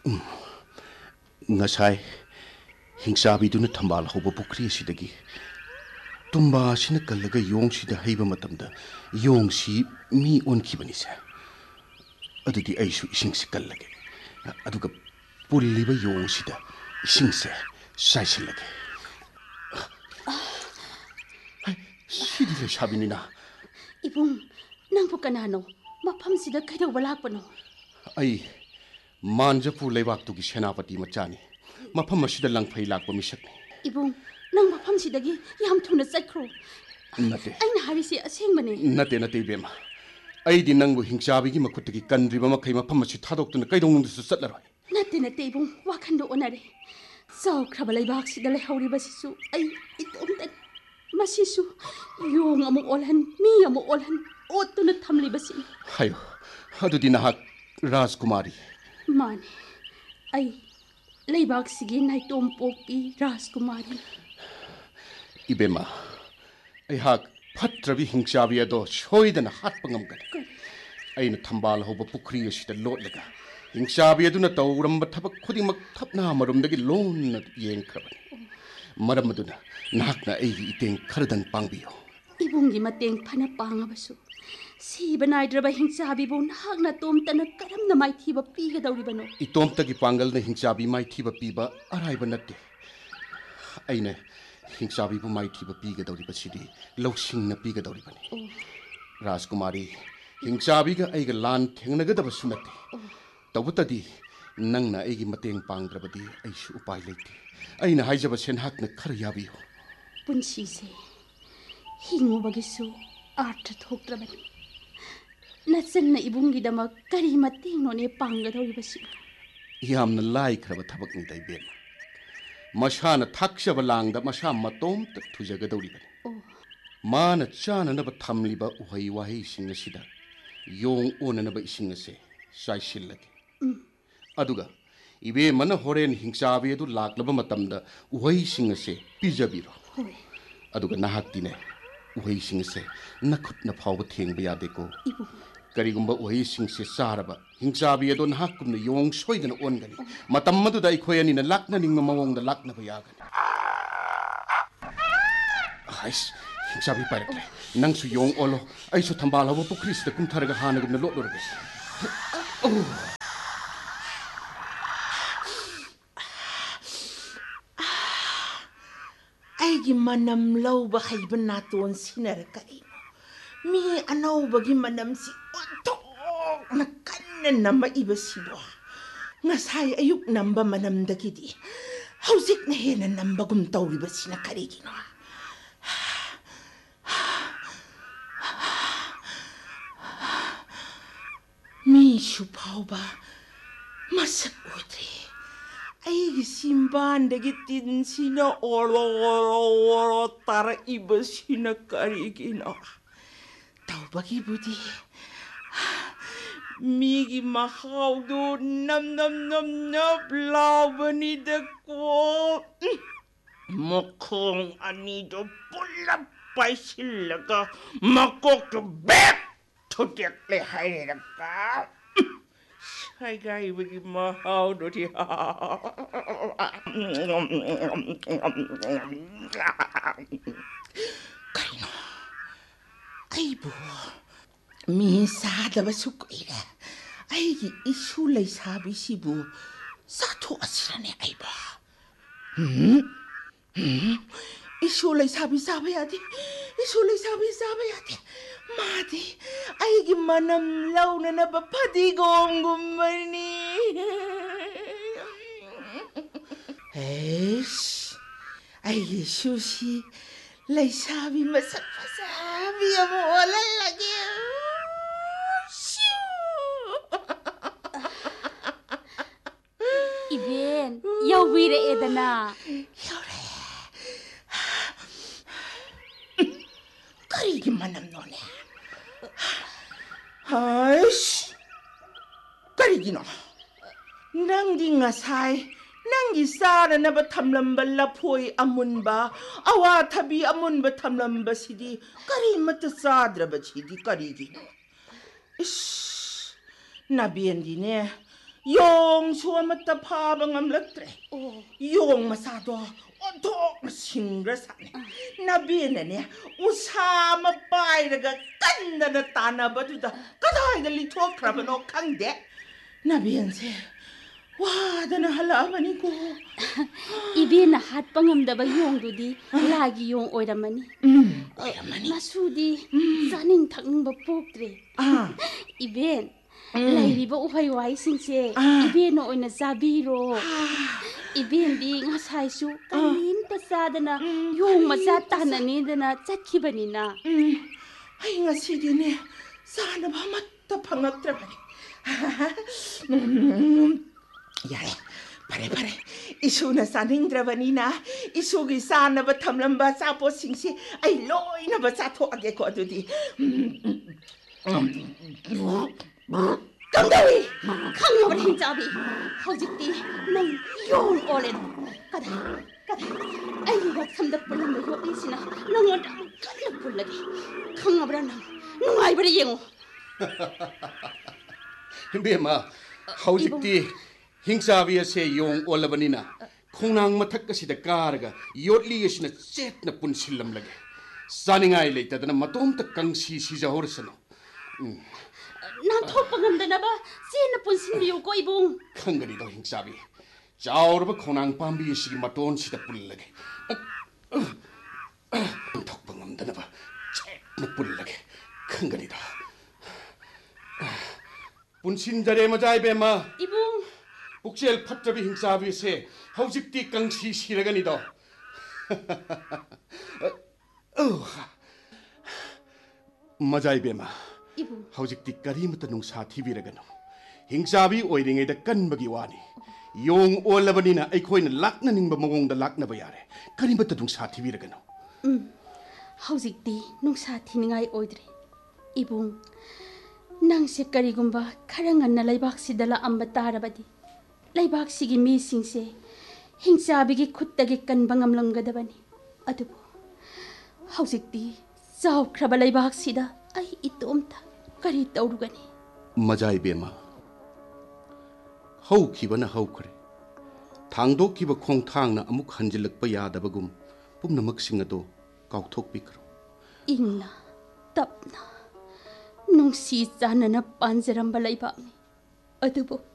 ngasai hingsabi duna thambal hoba pukri sidagi tumba sina kallaga yong sida heiba matamda yong si mi onkibani sa adudi aisu ising se kallage aduga pulliba yong sida ising se saisilage sidi le sabinina ibung nangpu kanano mafam sida kaidauba lakpano ai manjapu leibak tugi senapati machani mafam asida langphai lakpa misakni ibung nang mafam sidagi yam thuna chakro nate aina habisi asengmane nate bema ai di nangbu hingsabi gi makutagi kandriba makai mafam asi thadok tuna kaidong ndu satlaroi nate ibung wakhando onare sau khraba leibak sida le hauri basisu ai itomta masisu yong amu olhan mi amu olhan otuna thamli basi hayo adudi nahak rajkumari mane ai leibak sigi naitom pokpi rajkumari ibema ai hak phatrabi hingsabi ado shoidana hatpangam kan aina thambal hoba pukri asida lotlaga hingsabi aduna tawramba thabak khudimak thapna marumdagi lonna yengkhrabani maram aduna nahakna ai iteng khardang pangbiyo ibungi mateng phana pangabasu siba naidraba hingsabi bu nahakna tomtana karamna maithiba pigadawribano itomtagi pangalna hingsabi maithiba piba araiba natte aina hingsabi bu maithiba pigadawriba sidi lawsingna pigadawribani rajkumari hingsabi ga aiga lan thengnagadaba sunatte tawbutadi nangna aigi mateng pangdrabadi aisu upai leite aina haijaba senhakna khar yabiyo punchise hingubagisu artha thoktrabani natsanna ibungi dama kari mateng none pangadawribasi yamna lai khraba thabak ni dai bema masana thakshaba langda masa matom ta thujagadawribani mana chananaba thamliba uhai wahai singasida yong onanaba isingase saisillage aduga ibe mana horen hingsabi adu laklaba matamda uhai singase pijabiro aduga nahaktine uhai singase nakhutna phawba thengba yadeko karigumba uhai singse saraba hingsabi adu nahakkumna yong soidana ongani matam maduda ikhoyani na lakna ningma mawongda lakna ba yagani hais hingsabi parakle nangsu yong olo aisu thambal hawa pukrisida kumtharaga hanagumna lotlorbe aigi manam lauba haiba naton sinara karino mi anauba manam si ontok na kanna nama iba sibo ngasai ayuk namba manam dagidi hauzik na hena namba gum tawriba sina karigino mi shupauba masak udri aigi simbandagi tinsina olo tara iba sina karigino tawbagi budi migi mahaudo nam laubani dako mokong anido pula paisilaga makok to back to get le hairaka Hai gai bagi mahau do dia. Kaino. Aibu. Mi sada basukuira. Aigi isu lai sabi sibu. Satu asirane aiba. Isu lai sabi adi. Isu lai sabi adi. Mati, aigi manam launa na bapadigong gumani. Eish, aigi sushi, lay sabi masabi amo wala lagi. Iben, yawire edana. Yawre. Karigi manam none. Aish, karigino. Nanggi ngasai, nanggi sara na ba thamlamba lapoi amunba, awa thabi amunba thamlamba sidi, kari mata sadra ba sidi karigino. Ish, nabiendi ne, ꯌꯣꯡꯁꯨ ꯑꯃꯠꯇ ꯐꯥꯕ ꯉꯝꯂꯛꯇ꯭ꯔꯦ ꯑꯣ ꯌꯣꯡ ꯃꯆꯥꯗꯣ ꯑꯣꯟꯊꯣꯛꯅ ꯁꯤꯡꯈ꯭ꯔꯖꯥꯠꯅꯤ ꯅꯕꯦꯅꯅꯦ ꯎꯁꯥ ꯑꯃ ꯄꯥꯏꯔꯒ ꯀꯟꯗꯅ ꯇꯥꯟꯅꯕꯗꯨꯗ ꯀꯗꯥꯏꯗ ꯂꯤꯊꯣꯛꯈ꯭ꯔꯕꯅꯣ ꯈꯪꯗꯦ ꯅꯕꯦꯟꯁꯦ ꯋꯥꯗꯅ ꯍꯜꯂꯛꯑꯕꯅꯤꯀꯣ 이비엔나 핫ꯄ ꯉꯝꯗꯕ ꯌꯣꯡꯗꯨꯗꯤ ꯂꯥꯏꯒꯤ ꯌꯣꯡ ꯑꯣꯏꯔꯝꯃꯅꯤ ꯑꯣꯏꯔꯝꯃꯅꯤ ꯃꯁꯨꯗꯤ ꯆꯥꯅꯤꯡ ꯊꯛꯅꯤꯡꯕ ꯄꯣꯛꯇ꯭ꯔꯦ 이벤 ꯂꯩꯔꯤꯕ ꯎꯍꯩ ꯋꯥꯍꯩꯁꯤꯡꯁꯦ 이벤ꯅ ꯑꯣꯏꯅ ꯆꯥꯕꯤꯔꯣ 이벤ꯗꯤ ꯉꯁꯥꯏꯁꯨ ꯀꯔꯤꯝꯇ ꯆꯥꯗꯅ ꯌꯣꯡ ꯃꯆꯥ ꯇꯥꯟꯅꯅꯤꯗꯅ ꯆꯠꯈꯤꯕꯅꯤꯅ ꯑꯩ ꯉꯁꯤꯗꯤꯅꯦ ꯆꯥꯅꯕ ꯑꯃꯠꯇ ꯐꯪꯉꯛꯇ꯭ꯔꯕꯅꯤ ꯌꯥꯔꯦ ꯐꯔꯦ ꯐꯔꯦ 이수ꯅ ꯆꯥꯅꯤꯡꯗ꯭ꯔꯕꯅꯤ나 이수ꯒꯤ ꯆꯥꯅꯕ ꯊꯝꯂꯝꯕ ꯑꯆꯥꯄꯣꯠꯁꯤꯡꯁꯤ ꯑꯩ ꯂꯣꯏꯅꯕ ꯆꯥꯊꯣꯛꯑꯒꯦꯀꯣ ꯑꯗꯨꯗꯤ ꯀꯝꯗꯧꯏ ꯈꯪꯉꯕ꯭ꯔꯥ ꯍꯤꯡꯆꯥꯕꯤ ꯍꯧꯖꯤꯛꯇꯤ ꯅꯪ ꯌꯣꯡ ꯑꯣꯜꯂꯦꯗꯣ ꯀꯗꯥꯏ ꯑꯩꯒꯤ ꯉꯛꯁꯝꯗ ꯄꯨꯜꯂꯝꯕ ꯌꯣꯠꯂꯤꯁꯤꯅ ꯅꯪꯉꯣꯟꯗ ꯑꯃꯨꯛ ꯀꯟꯅ ꯄꯨꯜꯂꯒꯦ ꯈꯪꯉꯕ꯭ꯔꯥ ꯅꯪ ꯅꯨꯡꯉꯥꯏꯕ꯭ꯔꯥ ꯌꯦꯡꯉꯣ ꯏꯕꯦꯝꯃ ꯍꯧꯖꯤꯛꯇꯤ ꯍꯤꯡꯆꯥꯕꯤ ꯑꯁꯦ ꯌꯣꯡ ꯑꯣꯜꯂꯕꯅꯤꯅ ꯈꯣꯡꯅꯥꯡ ꯃꯊꯛ ꯑꯁꯤꯗ ꯀꯥꯔꯒ ꯌꯣꯠꯂꯤ ꯑꯁꯤꯅ ꯆꯦꯠꯅ ꯄꯨꯟꯁꯤꯜꯂꯝꯂꯒꯦ ꯆꯥꯅꯤꯡꯉꯥꯏ ꯂꯩꯇꯗꯅ ꯃꯇꯣꯝꯇ ꯀꯪꯁꯤ ꯁꯤꯖꯍꯧꯔꯁꯅꯨ ꯅꯥꯟꯊꯣꯛꯄ ꯉꯝꯗꯅꯕ ꯆꯦꯟꯅ ꯄꯨꯟꯁꯤꯟꯕꯤꯌꯨꯀꯣ ꯏꯕꯨꯡ ꯈꯪꯒꯅꯤꯗꯣ ꯍꯤꯡꯆꯥꯕꯤ ꯆꯥꯎꯔꯕ ꯈꯣꯡꯅꯥꯡ ꯄꯥꯝꯕꯤ ꯑꯁꯤꯒꯤ ꯃꯇꯣꯟꯁꯤꯗ ꯄꯨꯜꯂꯒꯦ ꯊꯣꯛꯄ ꯉꯝꯗꯅꯕ ꯆꯦꯠꯅ ꯄꯨꯜꯂꯒꯦ ꯈꯪꯒꯅꯤꯗ ꯄꯨꯟꯁꯤꯟꯖꯔꯦ ꯃꯆꯥ ꯏꯕꯦꯝꯃ 이붕 ꯄꯨꯛꯆꯦꯜ ꯐꯠꯇ꯭ꯔꯕꯤ ꯍꯤꯡꯆꯥꯕꯤꯁꯦ ꯍꯧꯖꯤꯛꯇꯤ ꯀꯪꯁꯤ ꯁꯤꯔꯒꯅꯤꯗꯣ ꯃꯆꯥ ꯏꯕꯦꯝꯃ 이붕 ꯍꯧꯖꯤꯛꯇꯤ ꯀꯔꯤꯃꯠꯇ ꯅꯨꯡꯁꯥ ꯊꯤꯕꯤꯔꯒꯅꯨ ꯍꯤꯡꯆꯥꯕꯤ ꯑꯣꯏꯔꯤꯉꯩꯗ ꯀꯟꯕꯒꯤ ꯋꯥꯅꯤ ꯌꯣꯡ ꯑꯣꯜꯂꯕꯅꯤꯅ ꯑꯩꯈꯣꯏꯅ ꯂꯥꯛꯅꯅꯤꯡꯕ ꯃꯑꯣꯡꯗ ꯂꯥꯛꯅꯕ ꯌꯥꯔꯦ ꯀꯔꯤꯃꯠꯇ ꯅꯨꯡꯁꯥ ꯊꯤꯕꯤꯔꯒꯅꯨ ꯍꯧꯖꯤꯛꯇꯤ ꯅꯨꯡꯁꯥ ꯊꯤꯅꯤꯡꯉꯥꯏ ꯑꯣꯏꯗ꯭ꯔꯦ 이붕 ꯅꯪꯁꯦ ꯀꯔꯤꯒꯨꯝꯕ ꯈꯔ ꯉꯟꯅ ꯂꯩꯕꯥꯛꯁꯤꯗ ꯂꯥꯛꯑꯝꯕ ꯇꯥꯔꯕꯗꯤ ꯂꯩꯕꯥꯛꯁꯤꯒꯤ ꯃꯤꯁꯤꯡꯁꯦ ꯍꯤꯡꯆꯥꯕꯤꯒꯤ ꯈꯨꯠꯇꯒꯤ ꯀꯟꯕ ꯉꯝꯂꯝꯒꯗꯕꯅꯤ ꯑꯗꯨꯕꯨ ꯍꯧꯖꯤꯛꯇꯤ ꯆꯥꯎꯈ꯭ꯔꯕ ꯂꯩꯕꯥꯛꯁꯤꯗ ꯑꯩ ꯏꯇꯣꯝꯇ ꯀꯔꯤ ꯇꯧꯔꯨꯒꯅꯤ ꯃꯆꯥ ꯏꯕꯦꯝꯃ ꯍꯧꯈꯤꯕꯅ ꯍꯧꯈ꯭ꯔꯦ ꯊꯥꯡꯗꯣꯛꯈꯤꯕ ꯈꯣꯡꯊꯥꯡꯅ ꯑꯃꯨꯛ ꯍꯟꯖꯤꯜꯂꯛꯄ ꯌꯥꯗꯕꯒꯨꯝ ꯄꯨꯝꯅꯃꯛꯁꯤꯡ ꯑꯗꯣ ꯀꯥꯎꯊꯣꯛꯄꯤꯈ꯭ꯔꯣ ꯏꯪꯅ ꯇꯞꯅ ꯅꯨꯡꯁꯤ ꯆꯥꯟꯅꯅ ꯄꯥꯟꯖꯔꯝꯕ ꯂꯩꯕꯥꯛꯅꯤ ꯑꯗꯨꯕꯨ